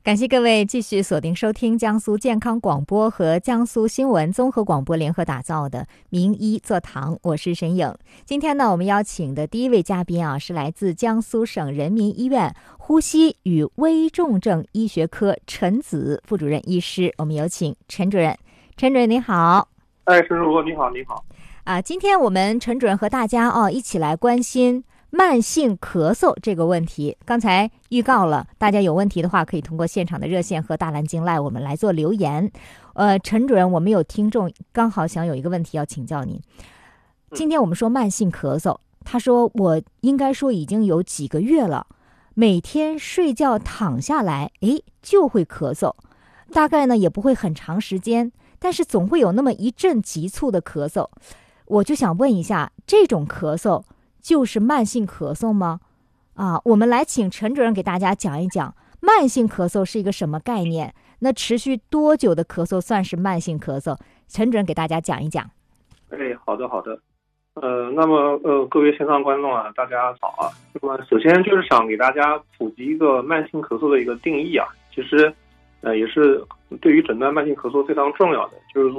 感谢各位继续锁定收听江苏健康广播和江苏新闻综合广播联合打造的名医座堂，我是沈颖。今天呢，我们邀请的第一位嘉宾是来自江苏省人民医院呼吸与危重症医学科陈子副主任医师，我们有请陈主任。陈主任您好。 陈主任你好。你好今天我们陈主任和大家一起来关心慢性咳嗽这个问题。刚才预告了，大家有问题的话可以通过现场的热线和大蓝鲸 Live 我们来做留言。陈主任，我们有听众刚好想有一个问题要请教您。今天我们说慢性咳嗽，他说我应该说已经有几个月了，每天睡觉躺下来就会咳嗽，大概呢也不会很长时间，但是总会有那么一阵急促的咳嗽。我就想问一下，这种咳嗽就是慢性咳嗽吗？我们来请陈主任给大家讲一讲慢性咳嗽是一个什么概念，那持续多久的咳嗽算是慢性咳嗽？陈主任给大家讲一讲。 好的。那么各位线上观众大家好啊。那么首先就是想给大家普及一个慢性咳嗽的一个定义其实也是对于诊断慢性咳嗽非常重要的，就是